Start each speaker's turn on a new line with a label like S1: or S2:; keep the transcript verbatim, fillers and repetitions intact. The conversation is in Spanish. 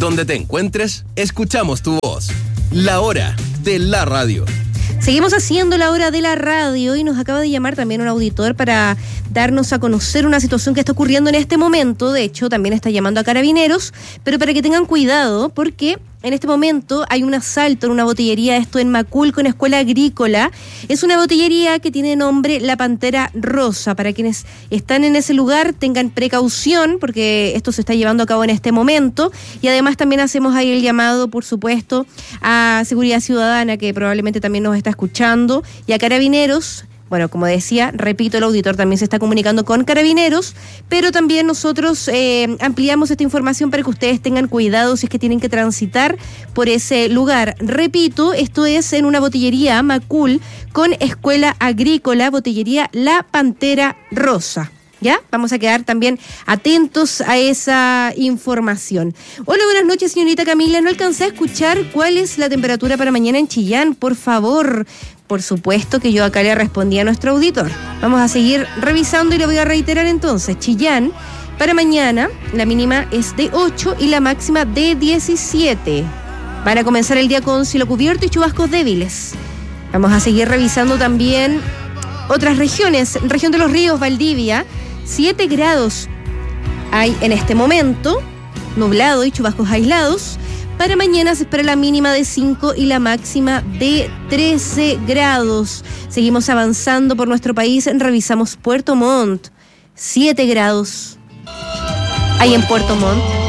S1: Donde te encuentres, escuchamos tu voz. La hora de la radio.
S2: Seguimos haciendo la hora de la radio y nos acaba de llamar también un auditor para darnos a conocer una situación que está ocurriendo en este momento. De hecho, también está llamando a Carabineros, pero para que tengan cuidado, porque en este momento hay un asalto en una botillería, esto en Macul, con Escuela Agrícola. Es una botillería que tiene nombre La Pantera Rosa. Para quienes están en ese lugar, tengan precaución, porque esto se está llevando a cabo en este momento. Y además también hacemos ahí el llamado, por supuesto, a Seguridad Ciudadana, que probablemente también nos está escuchando, y a Carabineros. Bueno, como decía, repito, el auditor también se está comunicando con Carabineros, pero también nosotros eh, ampliamos esta información para que ustedes tengan cuidado si es que tienen que transitar por ese lugar. Repito, esto es en una botillería Macul con Escuela Agrícola, botillería La Pantera Rosa. ¿Ya? Vamos a quedar también atentos a esa información. Hola, buenas noches, señorita Camila. No alcancé a escuchar cuál es la temperatura para mañana en Chillán, por favor. Por supuesto que yo acá le respondí a nuestro auditor. Vamos a seguir revisando y le voy a reiterar entonces. Chillán, para mañana, la mínima es de ocho y la máxima de diecisiete. Van a comenzar el día con cielo cubierto y chubascos débiles. Vamos a seguir revisando también otras regiones. Región de los Ríos, Valdivia, siete grados hay en este momento, nublado y chubascos aislados. Para mañana se espera la mínima de cinco y la máxima de trece grados. Seguimos avanzando por nuestro país, revisamos Puerto Montt, siete grados hay en Puerto Montt.